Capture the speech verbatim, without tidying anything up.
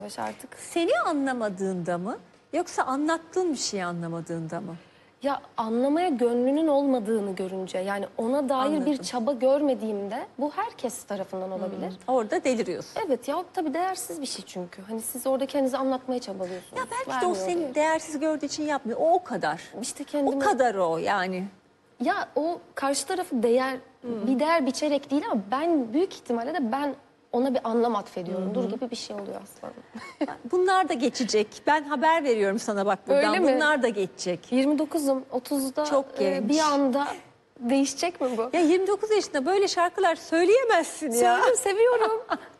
artık. Seni anlamadığında mı yoksa anlattığın bir şeyi anlamadığında mı? Ya anlamaya gönlünün olmadığını görünce, yani ona dair Anladım. bir çaba görmediğimde, bu herkes tarafından olabilir. Hmm, orada deliriyorsun. Evet ya, tabii değersiz bir şey çünkü. Hani siz orada kendinizi anlatmaya çabalıyorsunuz. Ya belki de o Vermiyor seni diye. değersiz gördüğü için yapmıyor. O o kadar. İşte kendimi... O kadar o yani. Ya o karşı tarafı değer, bir değer biçerek değil ama ben büyük ihtimalle de ben ona bir anlam atfediyorumdur gibi bir şey oluyor aslında. Bunlar da geçecek. Ben haber veriyorum sana bak buradan. Öyle mi? Bunlar da geçecek. yirmi dokuzum, otuzda Çok e, genç. bir anda değişecek mi bu? Ya yirmi dokuz yaşında böyle şarkılar söyleyemezsin ya. Söylüyorum, seviyorum.